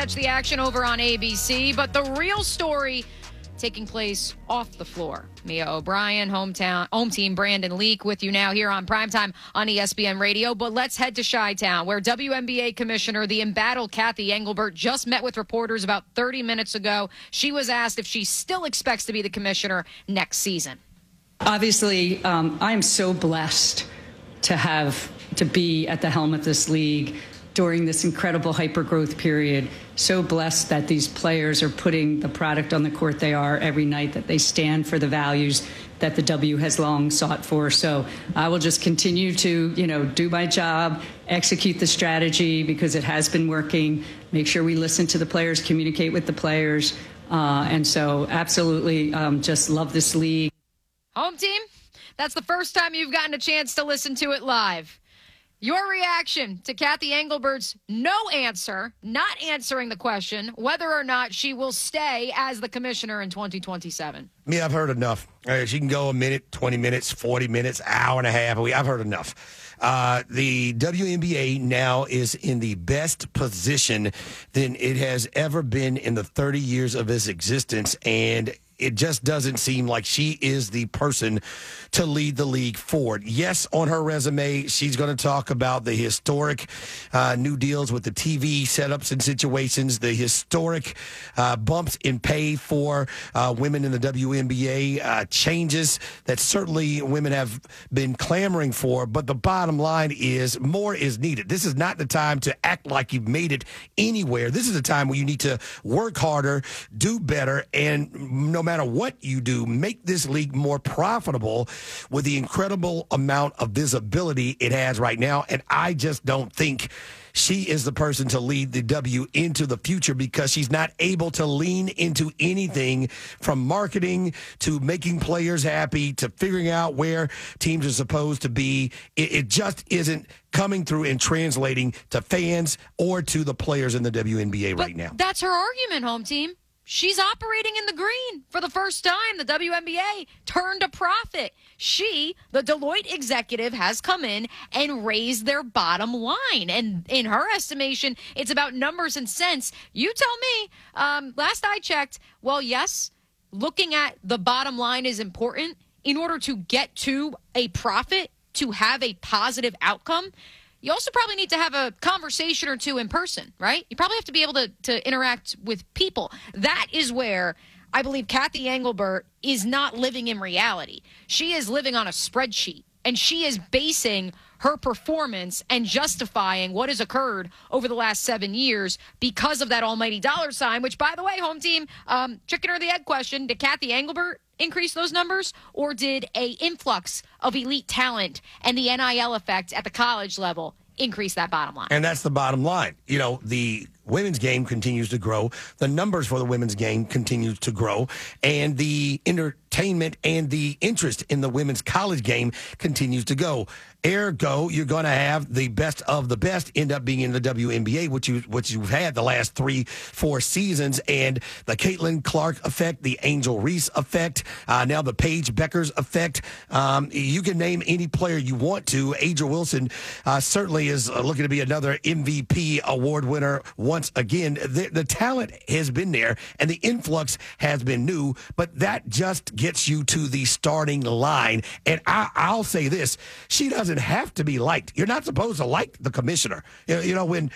Catch the action over on ABC, but the real story taking place off the floor. Mia O'Brien, home team Brandon Leak with you now here on Primetime on ESPN Radio. But let's head to Chi-Town, where WNBA Commissioner, the embattled Cathy Engelbert, just met with reporters about 30 minutes ago. She was asked if she still expects to be the commissioner next season. Obviously, I am so blessed to be at the helm of this league during this incredible hyper-growth period. So blessed that these players are putting the product on the court they are every night, that they stand for the values that the W has long sought for. So I will just continue to, do my job, execute the strategy because it has been working, make sure we listen to the players, communicate with the players. And so absolutely just love this league. Home team, that's the first time you've gotten a chance to listen to it live. Your reaction to Cathy Engelbert's no answer, not answering the question, whether or not she will stay as the commissioner in 2027. I've heard enough. She can go a minute, 20 minutes, 40 minutes, hour and a half. I've heard enough. The WNBA now is in the best position than it has ever been in the 30 years of its existence, and it just doesn't seem like she is the person to lead the league forward. Yes, on her resume, she's going to talk about the historic new deals with the TV setups and situations, the historic bumps in pay for women in the WNBA, changes that certainly women have been clamoring for. But the bottom line is more is needed. This is not the time to act like you've made it anywhere. This is a time where you need to work harder, do better, and no matter what you do, make this league more profitable with the incredible amount of visibility it has right now. And I just don't think she is the person to lead the W into the future because she's not able to lean into anything from marketing to making players happy to figuring out where teams are supposed to be. It just isn't coming through and translating to fans or to the players in the WNBA right now. That's her argument, home team. She's operating in the green. For the first time, the WNBA turned a profit. She, the Deloitte executive, has come in and raised their bottom line. And in her estimation, it's about numbers and cents. You tell me, last I checked, well, yes, looking at the bottom line is important. In order to get to a profit, to have a positive outcome, you also probably need to have a conversation or two in person, right? You probably have to be able to interact with people. That is where I believe Cathy Engelbert is not living in reality. She is living on a spreadsheet, and she is basing her performance and justifying what has occurred over the last 7 years because of that almighty dollar sign, which, by the way, home team, chicken or the egg question, did Cathy Engelbert increase those numbers, or did a influx of elite talent and the NIL effect at the college level increase that bottom line? And that's the bottom line. The women's game continues to grow. The numbers for the women's game continues to grow. And the entertainment and the interest in the women's college game continues to go. Ergo, you're going to have the best of the best end up being in the WNBA, which you've had the last 3-4 seasons. And the Caitlin Clark effect, the Angel Reese effect, now the Paige Beckers effect. You can name any player you want to. A'ja Wilson certainly is looking to be another MVP award winner once again. The talent has been there, and the influx has been new, but that just gets you to the starting line. And I'll say this, she doesn't have to be liked. You're not supposed to like the commissioner. When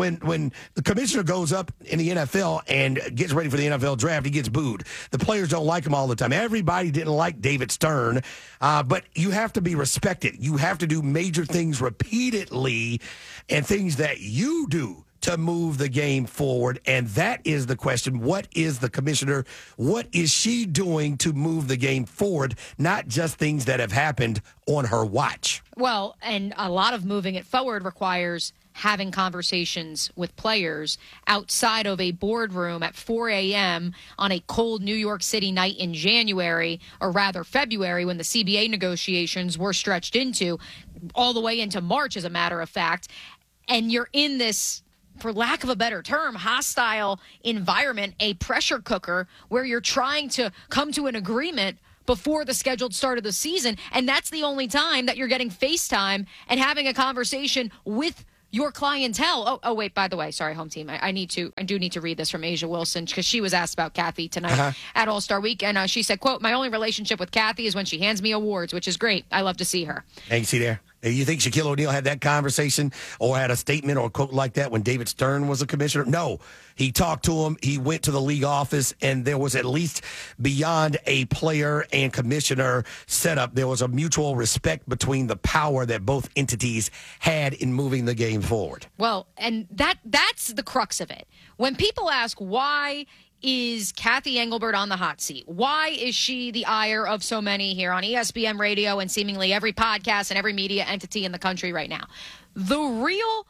the commissioner goes up in the NFL and gets ready for the NFL draft, he gets booed. The players don't like him all the time. Everybody didn't like David Stern, but you have to be respected. You have to do major things repeatedly and things that you do to move the game forward. And that is the question. What is the commissioner? What is she doing to move the game forward? Not just things that have happened on her watch. Well, and a lot of moving it forward requires having conversations with players outside of a boardroom at 4 a.m. on a cold New York City night in January, or rather February, when the CBA negotiations were stretched into all the way into March, as a matter of fact. And you're in this, for lack of a better term, hostile environment, a pressure cooker, where you're trying to come to an agreement before the scheduled start of the season. And that's the only time that you're getting FaceTime and having a conversation with your clientele. Oh, wait, by the way, sorry, home team. I do need to read this from Asia Wilson because she was asked about Kathy tonight at All-Star Week. And she said, quote, "My only relationship with Kathy is when she hands me awards, which is great. I love to see her." Hey, you see there? You think Shaquille O'Neal had that conversation or had a statement or a quote like that when David Stern was a commissioner? No. He talked to him. He went to the league office, and there was at least beyond a player and commissioner setup, there was a mutual respect between the power that both entities had in moving the game forward. Well, and that's the crux of it. When people ask why is Kathy Engelbert on the hot seat? Why is she the ire of so many here on ESPN Radio and seemingly every podcast and every media entity in the country right now? The real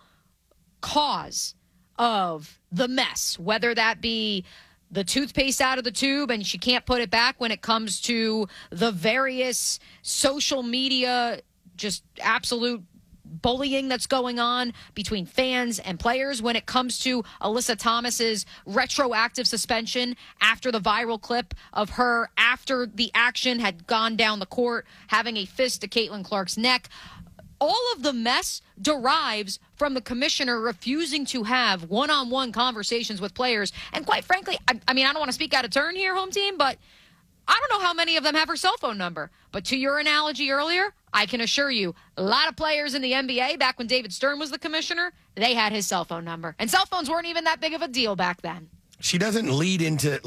cause of the mess, whether that be the toothpaste out of the tube and she can't put it back when it comes to the various social media, just absolute bullying that's going on between fans and players, when it comes to Alyssa Thomas's retroactive suspension after the viral clip of her after the action had gone down the court having a fist to Caitlin Clark's neck. All of the mess derives from the commissioner refusing to have one-on-one conversations with players. And quite frankly, I mean, I don't want to speak out of turn here, home team, but I don't know how many of them have her cell phone number. But to your analogy earlier, I can assure you, a lot of players in the NBA, back when David Stern was the commissioner, they had his cell phone number. And cell phones weren't even that big of a deal back then. She doesn't lean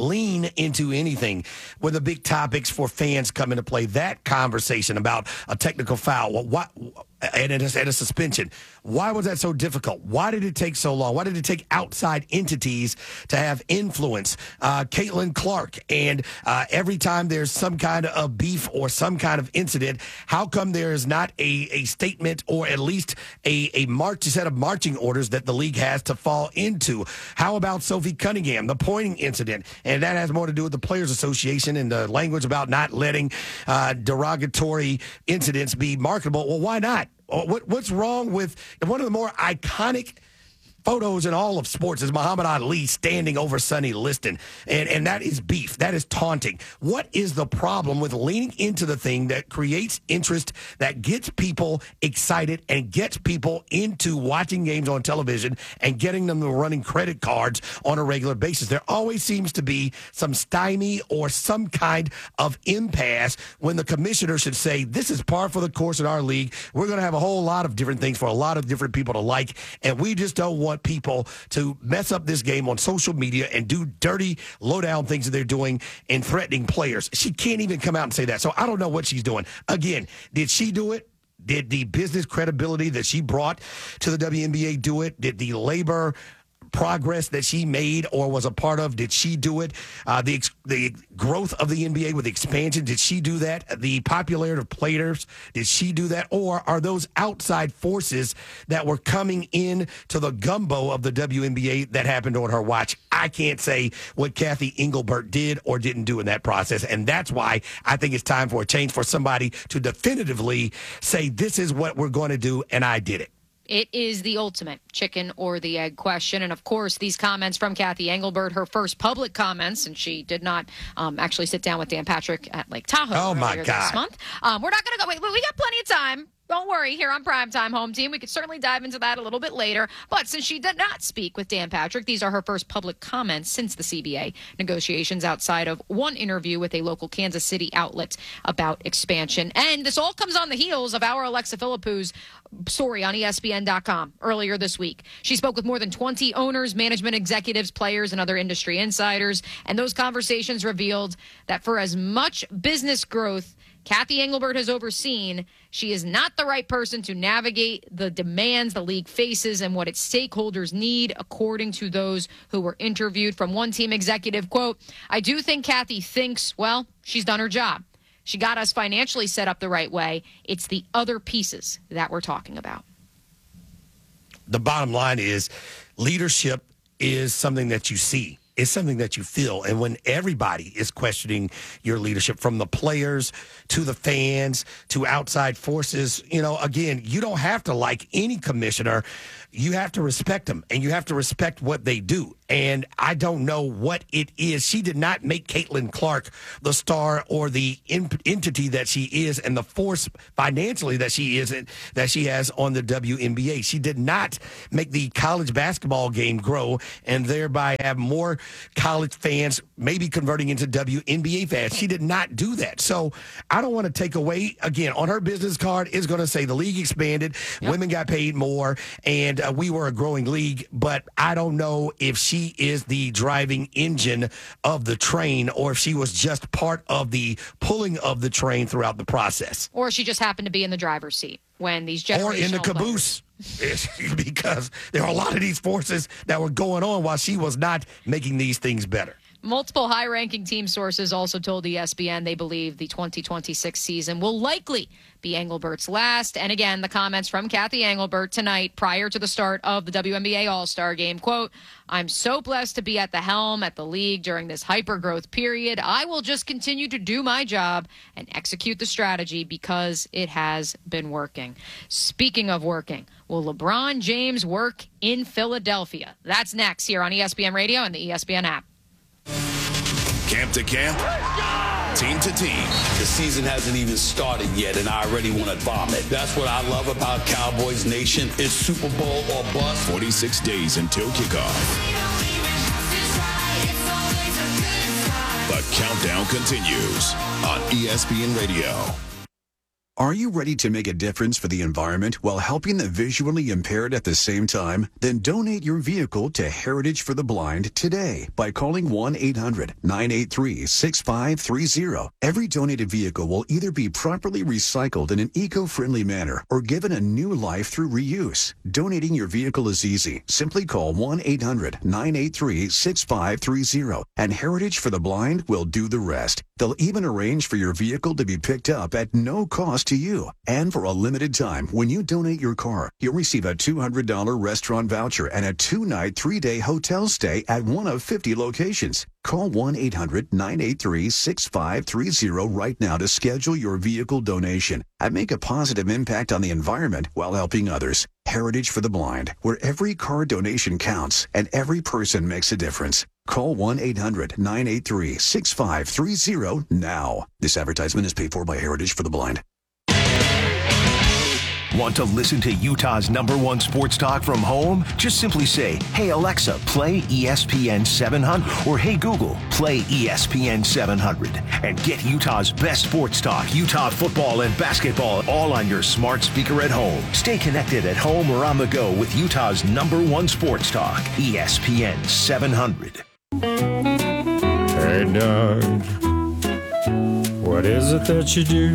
into anything when the big topics for fans come into play. That conversation about a technical foul, and a suspension. Why was that so difficult? Why did it take so long? Why did it take outside entities to have influence? Caitlin Clark, and every time there's some kind of beef or some kind of incident, how come there is not a statement or at least a set of marching orders that the league has to fall into? How about Sophie Cunningham, the pointing incident? And that has more to do with the Players Association and the language about not letting derogatory incidents be marketable. Well, why not? What's wrong with one of the more iconic photos in all of sports is Muhammad Ali standing over Sonny Liston, and that is beef. That is taunting. What is the problem with leaning into the thing that creates interest, that gets people excited and gets people into watching games on television and getting them to running credit cards on a regular basis? There always seems to be some stymie or some kind of impasse when the commissioner should say, this is par for the course in our league. We're going to have a whole lot of different things for a lot of different people to like, and we just don't want people to mess up this game on social media and do dirty, low-down things that they're doing and threatening players. She can't even come out and say that. So I don't know what she's doing. Again, did she do it? Did the business credibility that she brought to the WNBA do it? Did the labor progress that she made or was a part of, did she do it? The growth of the NBA with expansion, did she do that? The popularity of players, did she do that? Or are those outside forces that were coming in to the gumbo of the WNBA that happened on her watch? I can't say what Kathy Engelbert did or didn't do in that process, and that's why I think it's time for a change, for somebody to definitively say, this is what we're going to do, and I did it. It is the ultimate chicken or the egg question. And, of course, these comments from Kathy Engelbert, her first public comments, and she did not actually sit down with Dan Patrick at Lake Tahoe this month. We're not going to go. Wait, we got plenty of time. Don't worry, here on Primetime Home Team. We could certainly dive into that a little bit later. But since she did not speak with Dan Patrick, these are her first public comments since the CBA negotiations, outside of one interview with a local Kansas City outlet about expansion. And this all comes on the heels of our Alexa Philippou's story on ESPN.com earlier this week. She spoke with more than 20 owners, management executives, players, and other industry insiders. And those conversations revealed that for as much business growth Kathy Engelbert has overseen, she is not the right person to navigate the demands the league faces and what its stakeholders need, according to those who were interviewed. From one team executive, quote, "I do think Kathy thinks, well, she's done her job. She got us financially set up the right way. It's the other pieces that we're talking about." The bottom line is leadership is something that you see. It's something that you feel. And when everybody is questioning your leadership, from the players to the fans to outside forces, again, you don't have to like any commissioner. You have to respect them, and you have to respect what they do. And I don't know what it is. She did not make Caitlin Clark the star or the entity that she is, and the force financially that she is, that she has on the WNBA. She did not make the college basketball game grow and thereby have more college fans maybe converting into WNBA fans. She did not do that. So I don't want to take away, again, on her business card is going to say the league expanded, women got paid more, and we were a growing league. But I don't know if she is the driving engine of the train or if she was just part of the pulling of the train throughout the process. Or she just happened to be in the driver's seat when these generational or in the caboose. Because there are a lot of these forces that were going on while she was not making these things better. Multiple high-ranking team sources also told ESPN they believe the 2026 season will likely be Engelbert's last. And again, the comments from Kathy Engelbert tonight prior to the start of the WNBA All-Star Game, quote, "I'm so blessed to be at the helm at the league during this hyper-growth period. I will just continue to do my job and execute the strategy because it has been working." Speaking of working, will LeBron James work in Philadelphia? That's next here on ESPN Radio and the ESPN app. Camp to camp, team to team. The season hasn't even started yet, and I already want to vomit. That's what I love about Cowboys Nation. It's Super Bowl or bust. 46 days until kickoff. The countdown continues on ESPN Radio. Are you ready to make a difference for the environment while helping the visually impaired at the same time? Then donate your vehicle to Heritage for the Blind today by calling 1-800-983-6530. Every donated vehicle will either be properly recycled in an eco-friendly manner or given a new life through reuse. Donating your vehicle is easy. Simply call 1-800-983-6530 and Heritage for the Blind will do the rest. They'll even arrange for your vehicle to be picked up at no cost to you. And for a limited time, when you donate your car, you'll receive a $200 restaurant voucher and a 2-night, 3-day hotel stay at one of 50 locations. Call 1-800-983-6530 right now to schedule your vehicle donation and make a positive impact on the environment while helping others. Heritage for the Blind, where every car donation counts and every person makes a difference. Call 1-800-983-6530 now. This advertisement is paid for by Heritage for the Blind. Want to listen to Utah's #1 sports talk from home? Just simply say, "Hey Alexa, play ESPN 700," or "Hey Google, play ESPN 700," and get Utah's best sports talk, Utah football and basketball, all on your smart speaker at home. Stay connected at home or on the go with Utah's #1 sports talk, ESPN 700. Hey, Doug, what is it that you do?